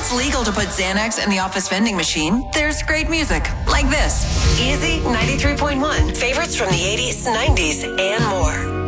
it's legal to put Xanax in the office vending machine, there's great music like this. Easy 93.1. Favorites from the 80s, 90s, and more.